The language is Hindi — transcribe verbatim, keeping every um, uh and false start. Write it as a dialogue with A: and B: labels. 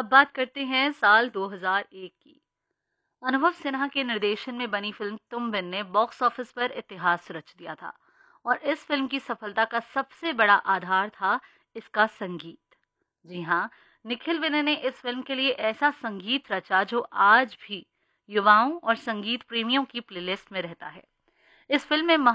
A: अब बात करते हैं साल दो हज़ार एक की। अनुभव सिन्हा के निर्देशन में बनी फिल्म तुम बिन ने बॉक्स ऑफिस पर इतिहास रच दिया था और इस फिल्म की सफलता का सबसे बड़ा आधार था इसका संगीत। जी हाँ, निखिल विनय ने इस फिल्म के लिए ऐसा संगीत रचा जो आज भी युवाओं और संगीत प्रेमियों की प्लेलिस्ट में रहता है। इस फिल्म में